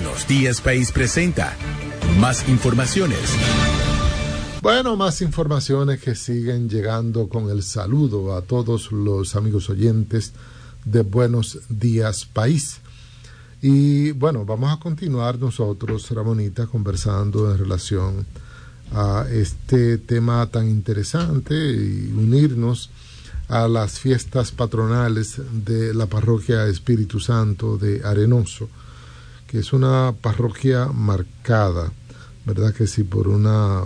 Buenos Días País presenta más informaciones. Bueno, más informaciones que siguen llegando con el saludo a todos los amigos oyentes de Buenos Días País. Y bueno, vamos a continuar nosotros, Ramonita, conversando en relación a este tema tan interesante y unirnos a las fiestas patronales de la parroquia Espíritu Santo de Arenoso, que es una parroquia marcada, ¿verdad que sí?, por una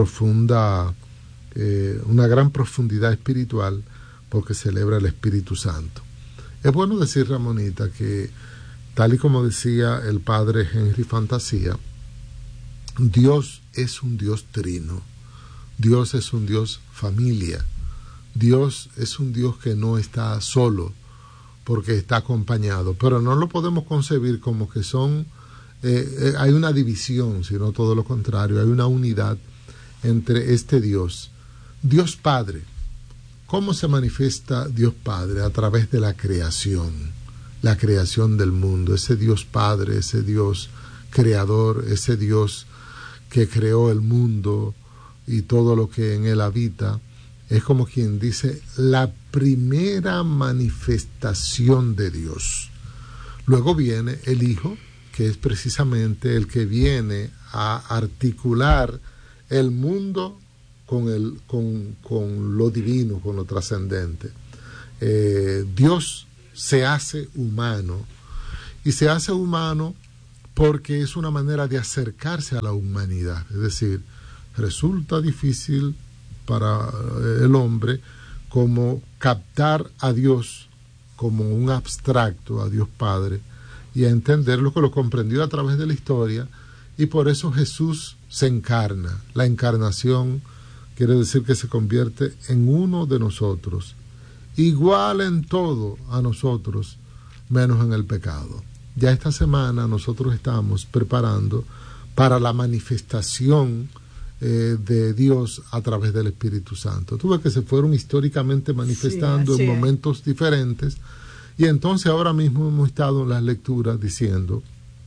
gran profundidad espiritual, porque celebra el Espíritu Santo. Es bueno decir, Ramonita, que tal y como decía el padre Henry Fantasía, Dios es un Dios trino, Dios es un Dios familia, Dios es un Dios que no está solo, porque está acompañado, pero no lo podemos concebir como que hay una división, sino todo lo contrario, hay una unidad entre este Dios. Dios Padre, ¿cómo se manifiesta Dios Padre? A través de la creación del mundo, ese Dios Padre, ese Dios creador, ese Dios que creó el mundo y todo lo que en él habita. Es como quien dice, la primera manifestación de Dios. Luego viene el Hijo, que es precisamente el que viene a articular el mundo con lo divino, con lo trascendente. Dios se hace humano, y se hace humano porque es una manera de acercarse a la humanidad. Es decir, resulta difícil para el hombre como captar a Dios como un abstracto, a Dios Padre, y a entender lo que lo comprendió a través de la historia, y por eso Jesús se encarna. La encarnación quiere decir que se convierte en uno de nosotros, igual en todo a nosotros, menos en el pecado. Ya esta semana nosotros estamos preparando para la manifestación de Dios a través del Espíritu Santo. Tú ves que se fueron históricamente manifestando en momentos diferentes, y entonces ahora mismo hemos estado en las lecturas diciendo,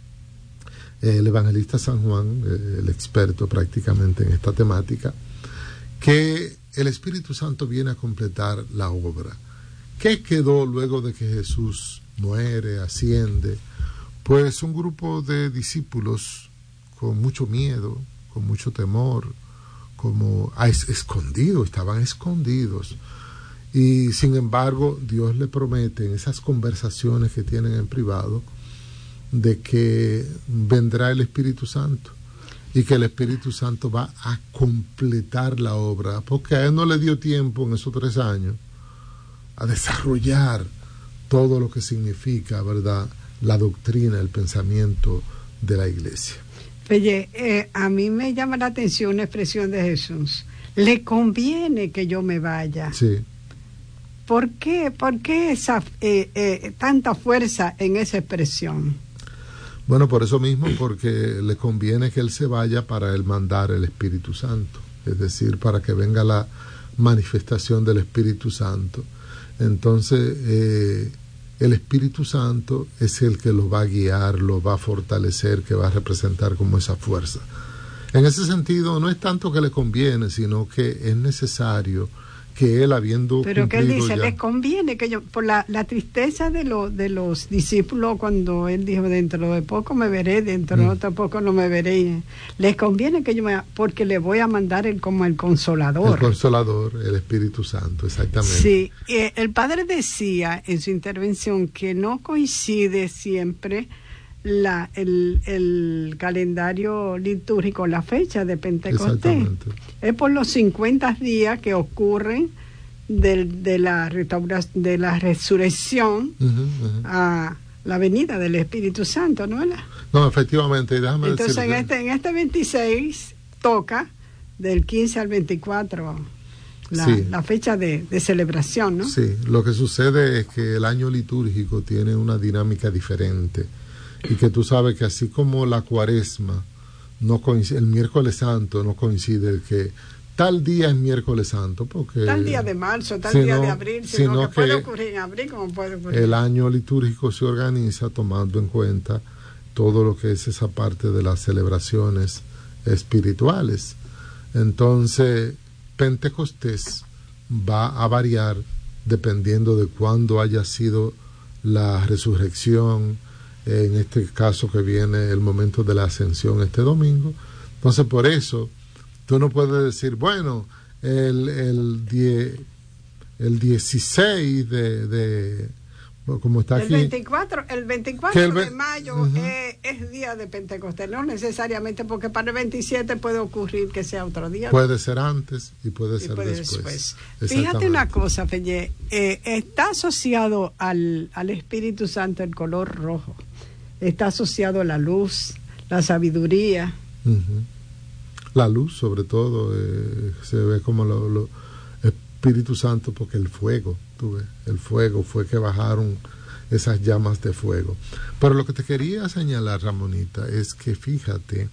el evangelista San Juan, el experto prácticamente en esta temática, que el Espíritu Santo viene a completar la obra. ¿Qué quedó luego de que Jesús muere, asciende? Pues un grupo de discípulos con mucho miedo, con mucho temor, como estaban escondidos. Y sin embargo, Dios le promete en esas conversaciones que tienen en privado de que vendrá el Espíritu Santo y que el Espíritu Santo va a completar la obra, porque a él no le dio tiempo en esos 3 años a desarrollar todo lo que significa, ¿verdad?, la doctrina, el pensamiento de la Iglesia. Oye, a mí me llama la atención una expresión de Jesús. Le conviene que yo me vaya. Sí. ¿Por qué esa tanta fuerza en esa expresión? Bueno, por eso mismo, porque le conviene que Él se vaya para Él mandar el Espíritu Santo, es decir, para que venga la manifestación del Espíritu Santo. Entonces, el Espíritu Santo es el que lo va a guiar, lo va a fortalecer, que va a representar como esa fuerza. En ese sentido, no es tanto que le conviene, sino que es necesario que él, habiendo pero que él dice, ya, les conviene que yo, por la tristeza de los discípulos, cuando él dijo, dentro de poco me veré, dentro de otro poco no me veré, les conviene que yo me, porque le voy a mandar como el Consolador. El Consolador, el Espíritu Santo, exactamente. Sí, el padre decía en su intervención que no coincide siempre el calendario litúrgico, la fecha de Pentecostés. Es por los 50 días que ocurren de la resurrección a la venida del Espíritu Santo, ¿no? No, efectivamente. Entonces en este 26 toca del 15 al 24 la fecha de celebración, ¿no? Sí, lo que sucede es que el año litúrgico tiene una dinámica diferente. Y que tú sabes que así como la Cuaresma no coincide, el miércoles santo no coincide que tal día es miércoles santo, porque tal día de marzo, tal día de abril, sino que puede ocurrir en abril como puede ocurrir. El año litúrgico se organiza tomando en cuenta todo lo que es esa parte de las celebraciones espirituales. Entonces, Pentecostés va a variar dependiendo de cuándo haya sido la resurrección, en este caso que viene el momento de la ascensión este domingo. Entonces, por eso, tú no puedes decir, bueno, el 16 de como está aquí. El 24 de mayo es día de Pentecostés, no necesariamente, porque para el 27 puede ocurrir que sea otro día. Puede ser antes y puede ser después. Fíjate una cosa, Fellé, está asociado al Espíritu Santo el color rojo, está asociado a la luz, la sabiduría. La luz, sobre todo, se ve como lo Espíritu Santo, porque el fuego, tú ves, el fuego fue que bajaron esas llamas de fuego. Pero lo que te quería señalar, Ramonita, es que fíjate,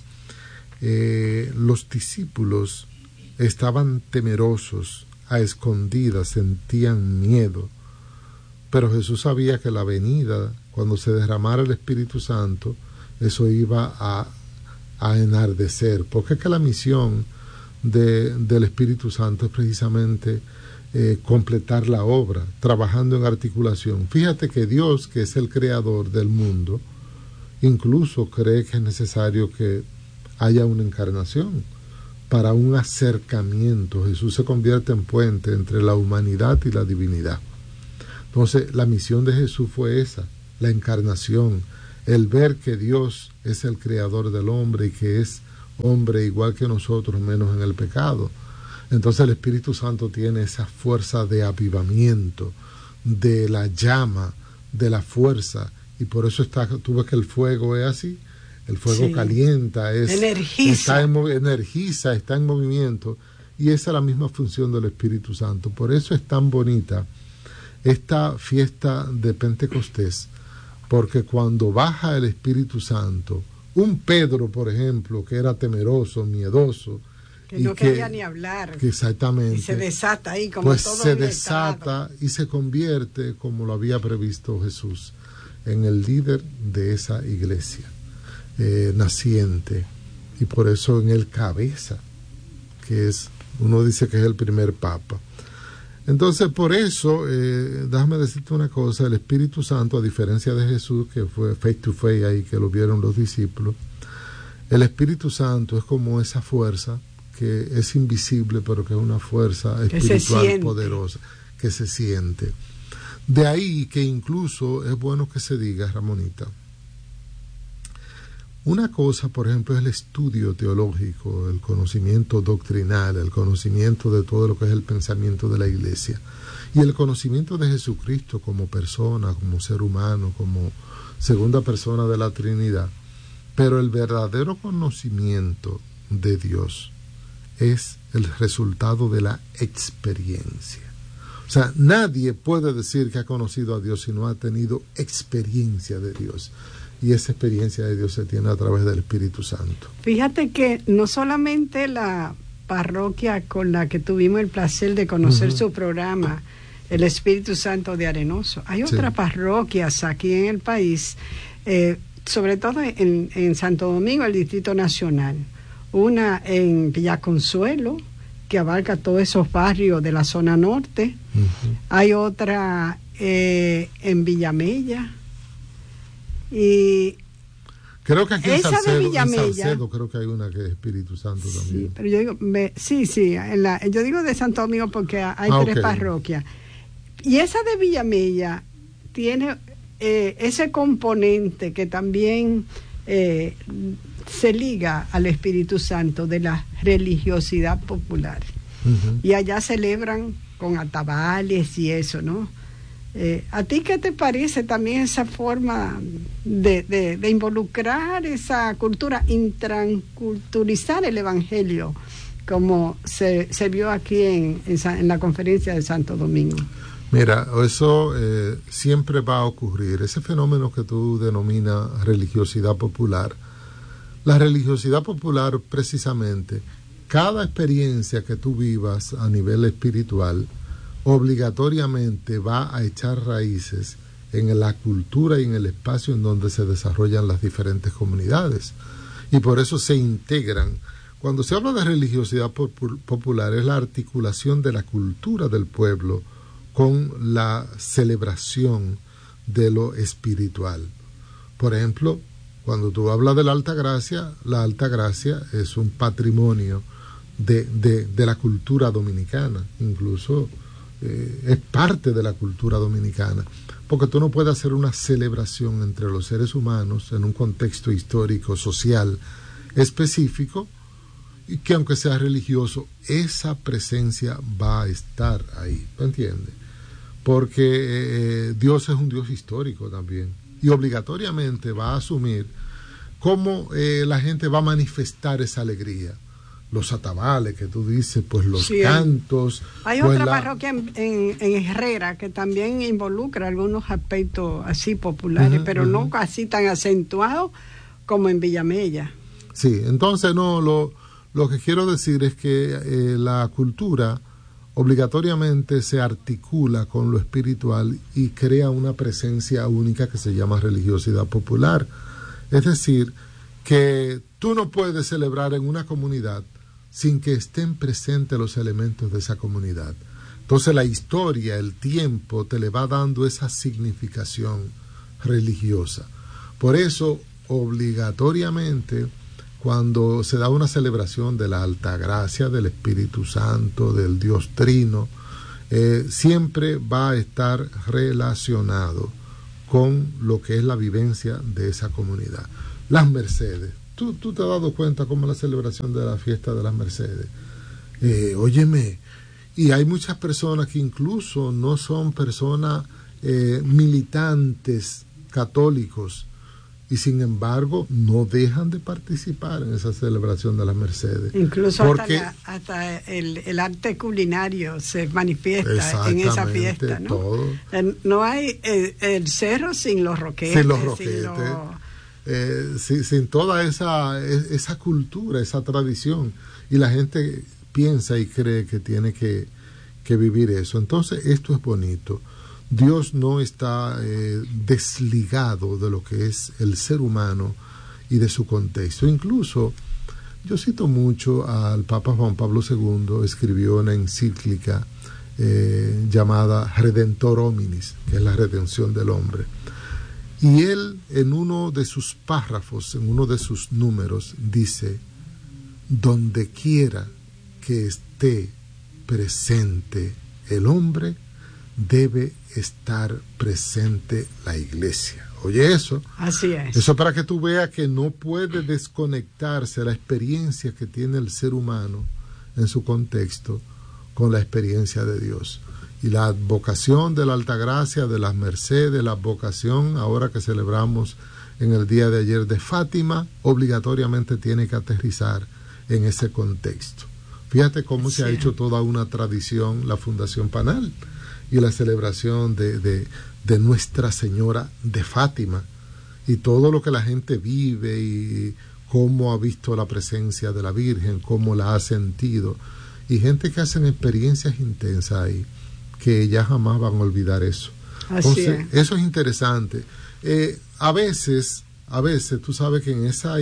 los discípulos estaban temerosos, a escondidas, sentían miedo, pero Jesús sabía que la venida, cuando se derramara el Espíritu Santo, eso iba a enardecer, porque es que la misión del Espíritu Santo es precisamente completar la obra, trabajando en articulación. Fíjate que Dios, que es el creador del mundo, incluso cree que es necesario que haya una encarnación para un acercamiento. Jesús se convierte en puente entre la humanidad y la divinidad. Entonces, la misión de Jesús fue esa, la encarnación, el ver que Dios es el creador del hombre y que es hombre igual que nosotros, menos en el pecado. Entonces el Espíritu Santo tiene esa fuerza de avivamiento, de la llama, de la fuerza, y por eso tú ves que el fuego es así, el fuego calienta, energiza, está en movimiento, y esa es la misma función del Espíritu Santo. Por eso es tan bonita esta fiesta de Pentecostés, porque cuando baja el Espíritu Santo, un Pedro, por ejemplo, que era temeroso, miedoso, que no quería ni hablar, exactamente, y se desata ahí como pues todo se desata y se convierte, como lo había previsto Jesús, en el líder de esa iglesia naciente, y por eso en el cabeza, que es, uno dice que es el primer papa. Entonces, por eso, déjame decirte una cosa, el Espíritu Santo, a diferencia de Jesús, que fue face to face ahí, que lo vieron los discípulos, el Espíritu Santo es como esa fuerza que es invisible, pero que es una fuerza espiritual poderosa, que se siente. De ahí que incluso es bueno que se diga, Ramonita, una cosa, por ejemplo, es el estudio teológico, el conocimiento doctrinal, el conocimiento de todo lo que es el pensamiento de la Iglesia, y el conocimiento de Jesucristo como persona, como ser humano, como segunda persona de la Trinidad. Pero el verdadero conocimiento de Dios es el resultado de la experiencia. O sea, nadie puede decir que ha conocido a Dios si no ha tenido experiencia de Dios. Y esa experiencia de Dios se tiene a través del Espíritu Santo. Fíjate que no solamente la parroquia con la que tuvimos el placer de conocer su programa, el Espíritu Santo de Arenoso, hay otras parroquias aquí en el país, sobre todo en Santo Domingo, el Distrito Nacional. Una en Villaconsuelo, que abarca todos esos barrios de la zona norte. Hay otra en Villamella. Y creo que aquí en Salcedo creo que hay una que es Espíritu Santo también. Sí, pero yo digo, yo digo de Santo Domingo porque hay tres parroquias. Y esa de Villamella tiene ese componente que también se liga al Espíritu Santo de la religiosidad popular. Y allá celebran con atabales y eso, ¿no? ¿A ti qué te parece también esa forma de involucrar esa cultura, intraculturizar el Evangelio, como se vio aquí en la conferencia de Santo Domingo? Mira, eso siempre va a ocurrir, ese fenómeno que tú denominas religiosidad popular. La religiosidad popular, precisamente, cada experiencia que tú vivas a nivel espiritual, obligatoriamente va a echar raíces en la cultura y en el espacio en donde se desarrollan las diferentes comunidades. Y por eso se integran. Cuando se habla de religiosidad popular, es la articulación de la cultura del pueblo con la celebración de lo espiritual. Por ejemplo, cuando tú hablas de la Alta Gracia es un patrimonio de la cultura dominicana, incluso es parte de la cultura dominicana, porque tú no puedes hacer una celebración entre los seres humanos en un contexto histórico, social, específico, y que aunque sea religioso, esa presencia va a estar ahí, ¿me entiendes? Porque Dios es un Dios histórico también, y obligatoriamente va a asumir cómo la gente va a manifestar esa alegría. Los atabales que tú dices, pues los cantos. Hay pues otra parroquia en Herrera que también involucra algunos aspectos así populares, pero no así tan acentuados como en Villamella. Sí, entonces no, lo que quiero decir es que la cultura obligatoriamente se articula con lo espiritual y crea una presencia única que se llama religiosidad popular. Es decir, que tú no puedes celebrar en una comunidad sin que estén presentes los elementos de esa comunidad. Entonces la historia, el tiempo, te le va dando esa significación religiosa. Por eso, obligatoriamente, cuando se da una celebración de la Altagracia, del Espíritu Santo, del Dios Trino, siempre va a estar relacionado con lo que es la vivencia de esa comunidad. Las Mercedes. ¿Tú te has dado cuenta cómo la celebración de la fiesta de las Mercedes? Óyeme, y hay muchas personas que incluso no son personas militantes católicos, y sin embargo no dejan de participar en esa celebración de las Mercedes. Incluso hasta el arte culinario se manifiesta en esa fiesta, ¿no? Todo. No hay el cerro sin los roquetes. Sin los roquetes. Sin toda esa cultura, esa tradición, y la gente piensa y cree que tiene que vivir eso. Entonces esto es bonito. Dios no está desligado de lo que es el ser humano y de su contexto. Incluso yo cito mucho al Papa Juan Pablo II, escribió una encíclica llamada Redentor Hominis, que es la redención del hombre. Y él, en uno de sus párrafos, en uno de sus números, dice: donde quiera que esté presente el hombre, debe estar presente la iglesia. Oye eso. Así es. Eso para que tú veas que no puede desconectarse la experiencia que tiene el ser humano en su contexto con la experiencia de Dios. Y la advocación de la Altagracia, de las Mercedes, la advocación ahora que celebramos en el día de ayer de Fátima, obligatoriamente tiene que aterrizar en ese contexto. Fíjate cómo se ha hecho toda una tradición, la Fundación Panal y la celebración de Nuestra Señora de Fátima, y todo lo que la gente vive y cómo ha visto la presencia de la Virgen, cómo la ha sentido, y gente que hacen experiencias intensas ahí, que ya jamás van a olvidar eso. Entonces, eso es interesante. A veces tú sabes que en esa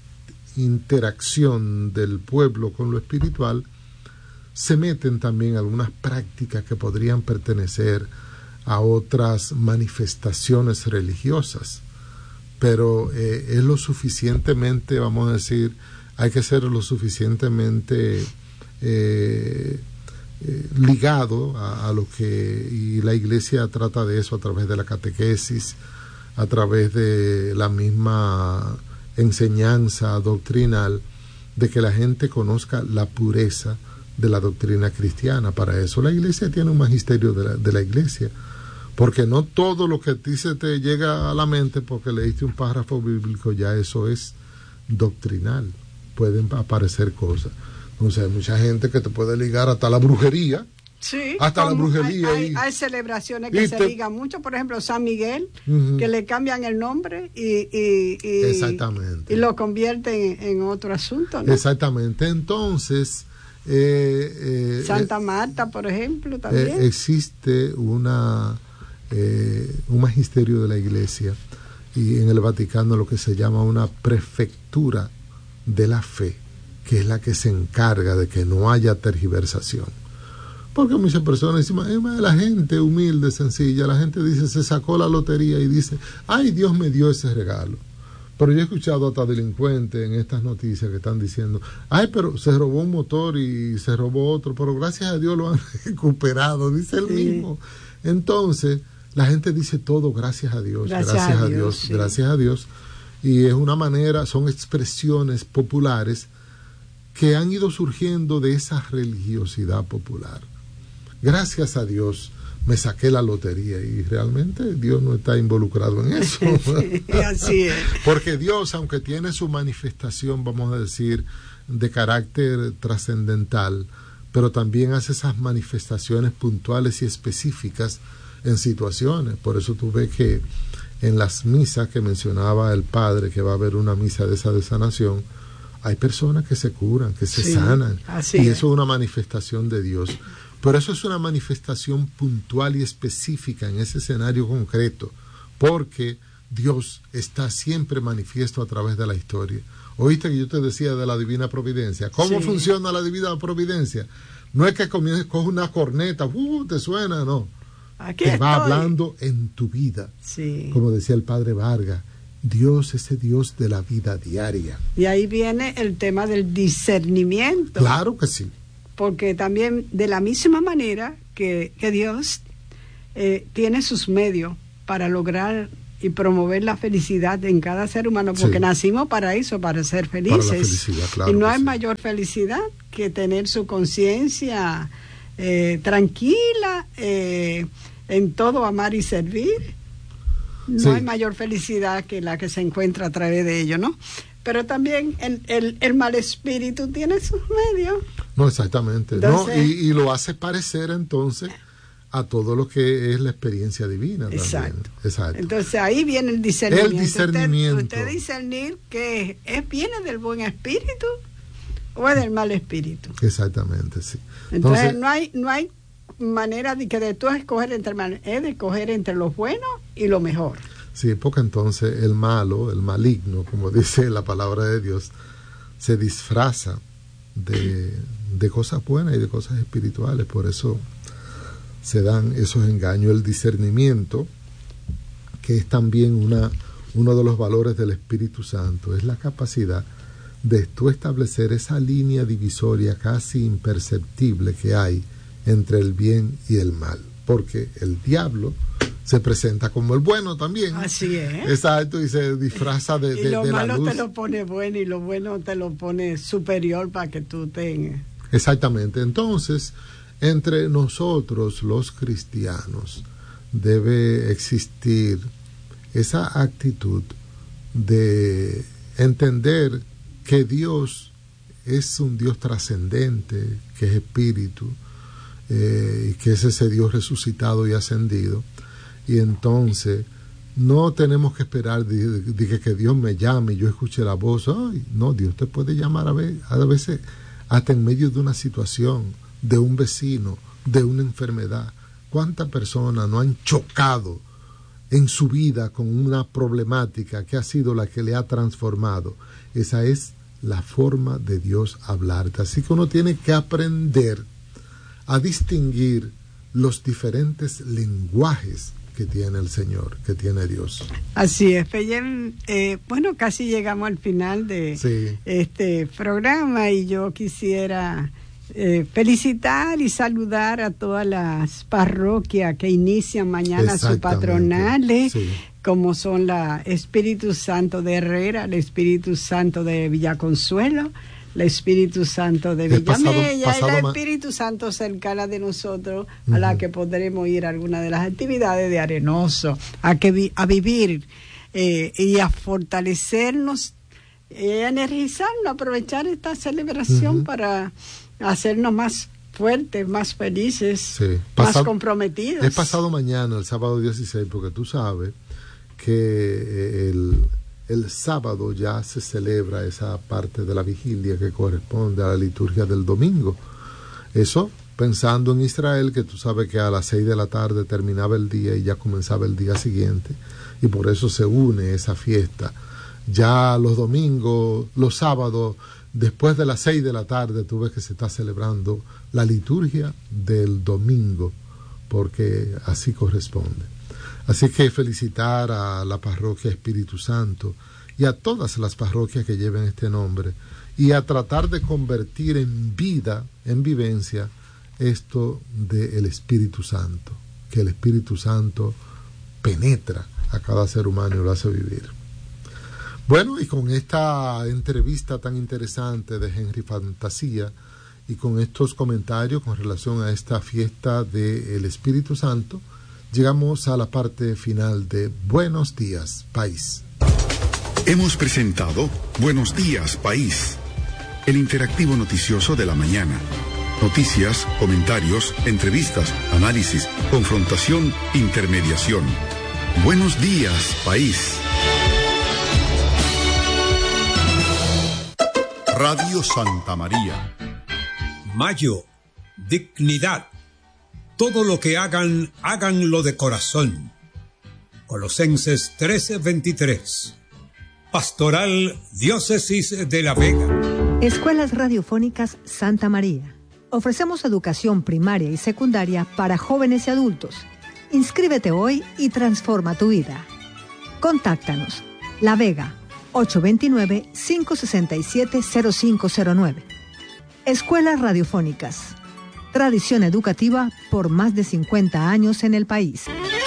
interacción del pueblo con lo espiritual se meten también algunas prácticas que podrían pertenecer a otras manifestaciones religiosas, pero es lo suficientemente, vamos a decir, hay que ser lo suficientemente ligado a lo que, y la iglesia trata de eso a través de la catequesis, a través de la misma enseñanza doctrinal, de que la gente conozca la pureza de la doctrina cristiana. Para eso la iglesia tiene un magisterio de la iglesia, porque no todo lo que a ti se te llega a la mente porque leíste un párrafo bíblico ya eso es doctrinal. Pueden aparecer cosas. Entonces hay mucha gente que te puede ligar hasta la brujería. Sí, hasta la brujería. Hay celebraciones que se ligan mucho, por ejemplo San Miguel, que le cambian el nombre y exactamente, y lo convierten en otro asunto, ¿no? Exactamente. Entonces Santa Marta, por ejemplo, también existe una un magisterio de la Iglesia y en el Vaticano lo que se llama una prefectura de la fe, que es la que se encarga de que no haya tergiversación. Porque muchas personas dicen, la gente humilde, sencilla, la gente dice, se sacó la lotería y dice, ay, Dios me dio ese regalo. Pero yo he escuchado hasta delincuentes en estas noticias que están diciendo, ay, pero se robó un motor y se robó otro, pero gracias a Dios lo han recuperado, dice él mismo. Entonces, la gente dice todo gracias a Dios, gracias a Dios, sí. Gracias a Dios. Y es una manera, son expresiones populares que han ido surgiendo de esa religiosidad popular. Gracias a Dios me saqué la lotería y realmente Dios no está involucrado en eso. Sí, así es. Porque Dios, aunque tiene su manifestación, vamos a decir, de carácter trascendental, pero también hace esas manifestaciones puntuales y específicas en situaciones. Por eso tú ves que en las misas que mencionaba el padre, que va a haber una misa de esa de sanación, hay personas que se curan, que se sanan, y eso es una manifestación de Dios. Pero eso es una manifestación puntual y específica en ese escenario concreto, porque Dios está siempre manifiesto a través de la historia. Oíste que yo te decía de la divina providencia. ¿Cómo funciona la divina providencia? No es que comiences, coge una corneta, te suena, no. Aquí te estoy. Va hablando en tu vida. Sí. Como decía el padre Vargas, Dios es el Dios de la vida diaria. Y ahí viene el tema del discernimiento. Claro que sí. Porque también de la misma manera que Dios tiene sus medios para lograr y promover la felicidad en cada ser humano, porque nacimos para eso, para ser felices. Para la felicidad, claro, y no hay mayor felicidad que tener su conciencia tranquila, en todo amar y servir. No hay mayor felicidad que la que se encuentra a través de ello, ¿no? Pero también el mal espíritu tiene sus medios. No, exactamente. Entonces, ¿no? Y lo hace parecer entonces a todo lo que es la experiencia divina. Exacto. Exacto. Entonces ahí viene el discernimiento. El discernimiento. Usted discernir que viene del buen espíritu o es del mal espíritu. Exactamente, sí. Entonces no hay manera de que de tú escoger entre mal, es de escoger entre lo bueno y lo mejor. Sí, porque entonces el malo, el maligno, como dice la palabra de Dios, se disfraza de cosas buenas y de cosas espirituales. Por eso se dan esos engaños. El discernimiento, que es también uno de los valores del Espíritu Santo, es la capacidad de tú establecer esa línea divisoria casi imperceptible que hay entre el bien y el mal. Porque el diablo se presenta como el bueno también. Así es. Exacto, y se disfraza de la luz. Y lo malo te lo pone bueno y lo bueno te lo pone superior para que tú tengas. Exactamente. Entonces, entre nosotros los cristianos debe existir esa actitud de entender que Dios es un Dios trascendente, que es espíritu, y que es ese Dios resucitado y ascendido. Y entonces no tenemos que esperar de que Dios me llame y yo escuche la voz. Ay, no, Dios te puede llamar a veces hasta en medio de una situación, de un vecino, de una enfermedad. ¿Cuántas personas no han chocado en su vida con una problemática que ha sido la que le ha transformado? Esa es la forma de Dios hablarte. Así que uno tiene que aprender a distinguir los diferentes lenguajes que tiene el Señor, que tiene Dios. Así es, Peyem. Bueno, casi llegamos al final de este programa y yo quisiera felicitar y saludar a todas las parroquias que inician mañana sus patronales, como son la Espíritu Santo de Herrera, el Espíritu Santo de Villaconsuelo, el Espíritu Santo de Villamella y el Espíritu Santo cercana de nosotros, a la que podremos ir a alguna de las actividades de Arenoso, a vivir y a fortalecernos, a energizarnos, a aprovechar esta celebración para hacernos más fuertes, más felices, más comprometidos. Es pasado mañana, el sábado 16, porque tú sabes que el sábado ya se celebra esa parte de la vigilia que corresponde a la liturgia del domingo. Eso pensando en Israel, que tú sabes que a las 6 de la tarde terminaba el día y ya comenzaba el día siguiente, y por eso se une esa fiesta. Ya los domingos, los sábados, después de las 6 de la tarde, tú ves que se está celebrando la liturgia del domingo, porque así corresponde. Así que felicitar a la parroquia Espíritu Santo y a todas las parroquias que lleven este nombre, y a tratar de convertir en vida, en vivencia, esto del Espíritu Santo, que el Espíritu Santo penetra a cada ser humano y lo hace vivir. Bueno, y con esta entrevista tan interesante de Henry Fantasía y con estos comentarios con relación a esta fiesta del Espíritu Santo, llegamos a la parte final de Buenos Días, País. Hemos presentado Buenos Días, País, el interactivo noticioso de la mañana. Noticias, comentarios, entrevistas, análisis, confrontación, intermediación. Buenos Días, País. Radio Santa María. Mayo, dignidad. Todo lo que hagan, háganlo de corazón. Colosenses 13:23. Pastoral Diócesis de La Vega. Escuelas Radiofónicas Santa María. Ofrecemos educación primaria y secundaria para jóvenes y adultos. Inscríbete hoy y transforma tu vida. Contáctanos. La Vega, 829-567-0509. Escuelas Radiofónicas. Tradición educativa por más de 50 años en el país.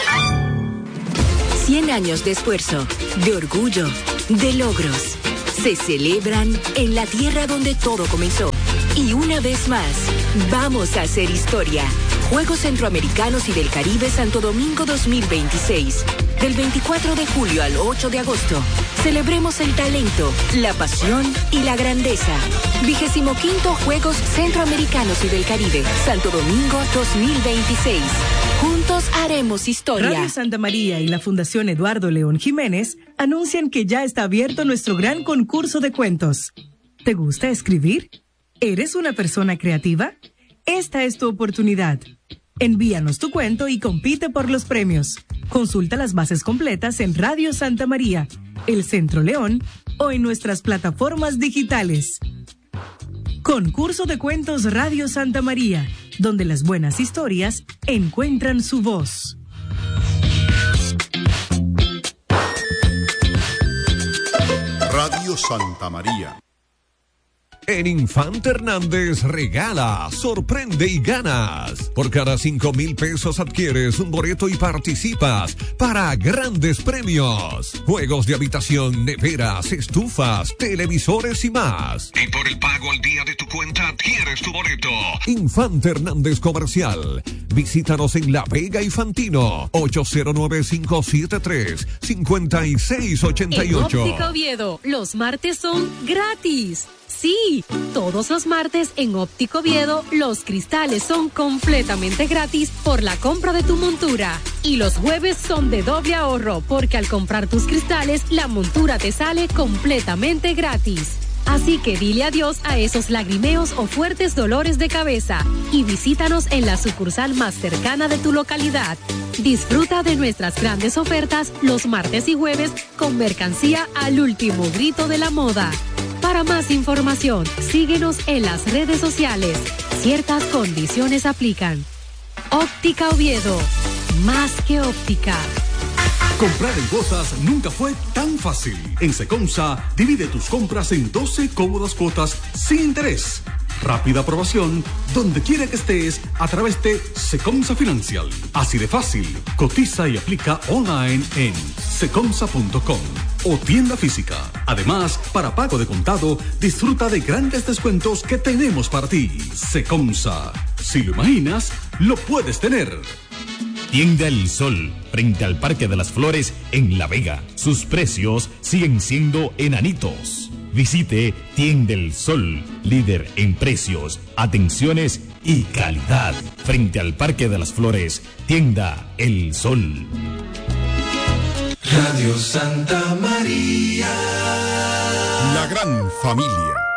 100 años de esfuerzo, de orgullo, de logros. Se celebran en la tierra donde todo comenzó. Y una vez más, vamos a hacer historia. Juegos Centroamericanos y del Caribe Santo Domingo 2026. Del 24 de julio al 8 de agosto. Celebremos el talento, la pasión y la grandeza. 25º Juegos Centroamericanos y del Caribe Santo Domingo 2026. Juntos haremos historia. Radio Santa María y la Fundación Eduardo León Jiménez anuncian que ya está abierto nuestro gran concurso de cuentos. ¿Te gusta escribir? ¿Eres una persona creativa? Esta es tu oportunidad. Envíanos tu cuento y compite por los premios. Consulta las bases completas en Radio Santa María, El Centro León o en nuestras plataformas digitales. Concurso de Cuentos Radio Santa María, donde las buenas historias encuentran su voz. Radio Santa María. En Infante Hernández regala, sorprende y ganas. Por cada 5,000 pesos adquieres un boleto y participas para grandes premios. Juegos de habitación, neveras, estufas, televisores y más. Y por el pago al día de tu cuenta adquieres tu boleto. Infante Hernández Comercial. Visítanos en La Vega y Fantino. 809-573-5688. En Óptica Oviedo, los martes son gratis. Sí, todos los martes en Óptico Oviedo los cristales son completamente gratis por la compra de tu montura. Y los jueves son de doble ahorro porque al comprar tus cristales la montura te sale completamente gratis. Así que dile adiós a esos lagrimeos o fuertes dolores de cabeza y visítanos en la sucursal más cercana de tu localidad. Disfruta de nuestras grandes ofertas los martes y jueves con mercancía al último grito de la moda. Para más información, síguenos en las redes sociales. Ciertas condiciones aplican. Óptica Oviedo, más que óptica. Comprar en Gozas nunca fue tan fácil. En Secomsa, divide tus compras en 12 cómodas cuotas sin interés. Rápida aprobación, donde quiera que estés, a través de Secomsa Financial. Así de fácil. Cotiza y aplica online en secomsa.com o tienda física. Además, para pago de contado, disfruta de grandes descuentos que tenemos para ti. Secomsa. Si lo imaginas, lo puedes tener. Tienda El Sol, frente al Parque de las Flores en La Vega. Sus precios siguen siendo enanitos. Visite Tienda El Sol, líder en precios, atenciones y calidad. Frente al Parque de las Flores, Tienda El Sol. Radio Santa María. La gran familia.